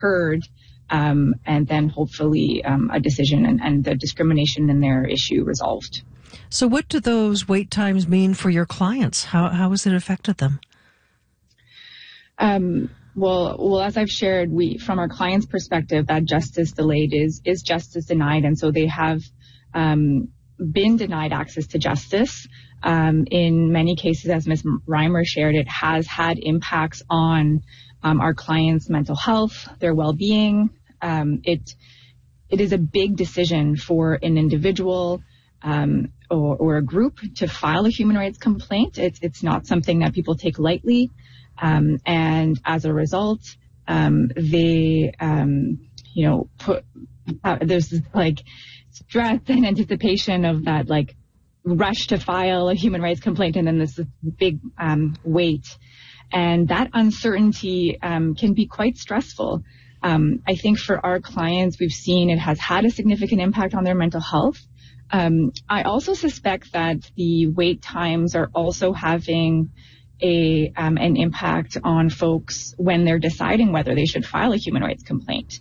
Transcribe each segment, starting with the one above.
heard, and then hopefully a decision and the discrimination in their issue resolved. So what do those wait times mean for your clients? How has it affected them? Well, as I've shared, from our clients' perspective, that justice delayed is justice denied. And so they have been denied access to justice. In many cases, as Ms. Reimer shared, it has had impacts on our clients' mental health, their well-being. It is a big decision for an individual or a group to file a human rights complaint. It's not something that people take lightly. And as a result, they, there's this stress and anticipation of that rush to file a human rights complaint, and then this big wait. And that uncertainty can be quite stressful. I think for our clients, we've seen it has had a significant impact on their mental health. I also suspect that the wait times are also having an impact on folks when they're deciding whether they should file a human rights complaint.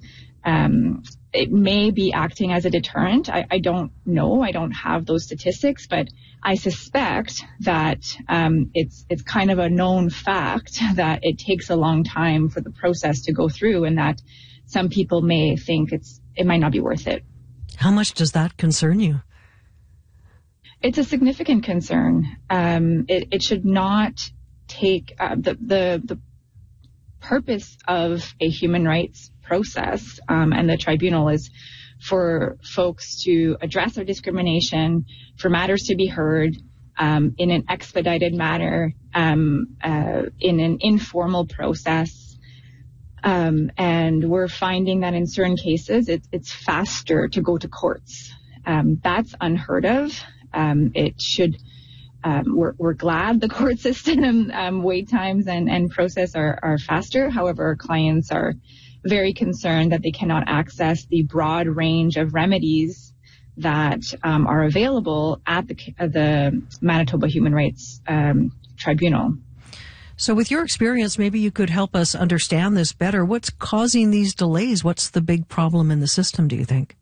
It may be acting as a deterrent. I don't know. I don't have those statistics, but I suspect that it's kind of a known fact that it takes a long time for the process to go through, and that some people may think it might not be worth it. How much does that concern you? It's a significant concern. It should not take the purpose of a human rights process and the tribunal is for folks to address their discrimination, for matters to be heard in an expedited manner, in an informal process. And we're finding that in certain cases, it's faster to go to courts. That's unheard of. It should. We're glad the court system wait times and process are faster. However, our clients are very concerned that they cannot access the broad range of remedies that are available at the Manitoba Human Rights Tribunal. So with your experience, maybe you could help us understand this better. What's causing these delays? What's the big problem in the system, do you think?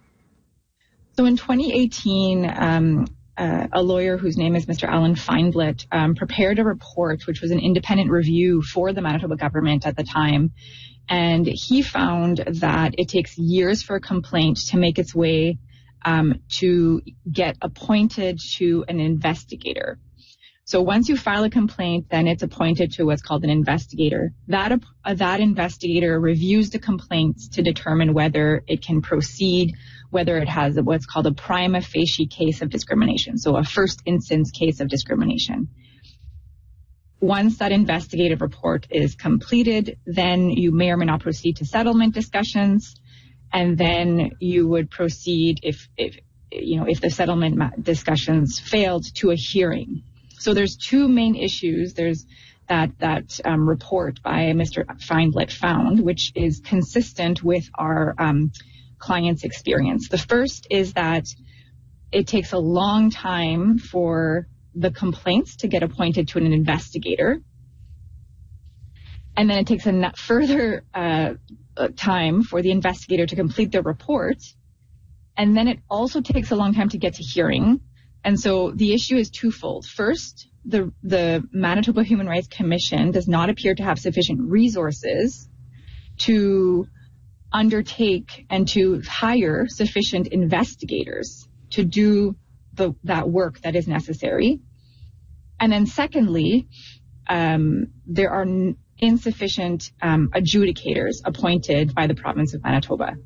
So in 2018, a lawyer whose name is Mr. Alan Feinblatt prepared a report, which was an independent review for the Manitoba government at the time. And he found that it takes years for a complaint to make its way to get appointed to an investigator. So once you file a complaint, then it's appointed to what's called an investigator. That investigator reviews the complaints to determine whether it can proceed, whether it has what's called a prima facie case of discrimination, so a first instance case of discrimination. Once that investigative report is completed, then you may or may not proceed to settlement discussions, and then you would proceed if the settlement discussions failed to a hearing. So there's two main issues. There's that report by Mr. Feinblatt found, which is consistent with our client's experience. The first is that it takes a long time for the complaints to get appointed to an investigator. And then it takes a further time for the investigator to complete their report. And then it also takes a long time to get to hearing. And so the issue is twofold. First, the Manitoba Human Rights Commission does not appear to have sufficient resources to undertake and to hire sufficient investigators to do that work that is necessary. And then secondly, there are insufficient adjudicators appointed by the province of Manitoba.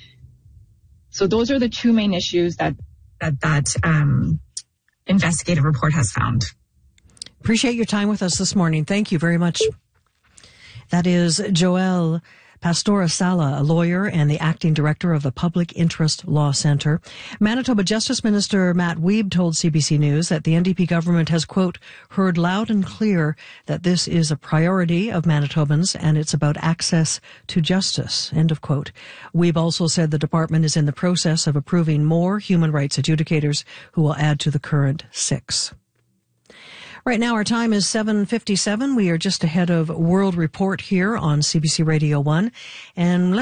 So those are the two main issues that investigative report has found. Appreciate your time with us this morning. Thank you very much. That is Joelle Pastora-Sala, a lawyer and the acting director of the Public Interest Law Centre. Manitoba Justice Minister Matt Wiebe told CBC News that the NDP government has, quote, heard loud and clear that this is a priority of Manitobans and it's about access to justice, end of quote. Wiebe also said the department is in the process of approving more human rights adjudicators who will add to the current 6. Right now, our time is 7:57. We are just ahead of World Report here on CBC Radio 1. And